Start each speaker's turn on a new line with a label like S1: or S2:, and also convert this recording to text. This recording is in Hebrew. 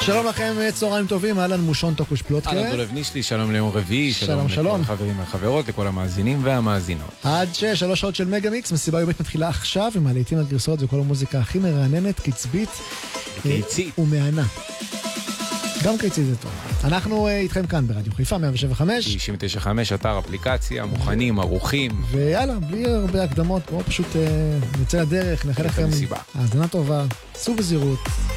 S1: שלום לכם, צהריים טובים, אהלן מושון טוקוש פלוטקה.
S2: אהלן דולב נישלי, שלום ליום רביעי,
S1: שלום.
S2: לכל החברים והחברות, לכל המאזינים והמאזינות.
S1: עד 3 שעות של מגה מיקס, מסיבה יומית מתחילה עכשיו, עם הלהיטים הגרסות וכל המוזיקה הכי מרעננת, קצבית ומענה. גם קיצית זה טוב. אנחנו איתכם כאן ברדיו חיפה 175
S2: 99.5, אתר אפליקציה, מוכנים, ערוכים.
S1: ויאללה, בלי הרבה הקדמות, בואו פשוט נצא לדרך, נאחל לכם האזנה טובה, סעו בזהירות.